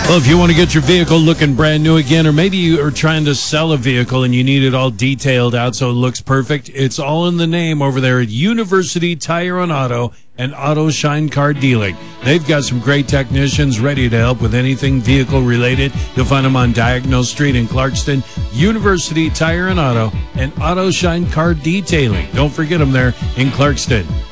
Well, if you want to get your vehicle looking brand new again, or maybe you are trying to sell a vehicle and you need it all detailed out so it looks perfect, it's all in the name over there at University Tire and Auto and Auto Shine Car Dealing. They've got some great technicians ready to help with anything vehicle related. You'll find them on Diagonal Street in Clarkston. University Tire and Auto and Auto Shine Car Detailing. Don't forget them there in Clarkston.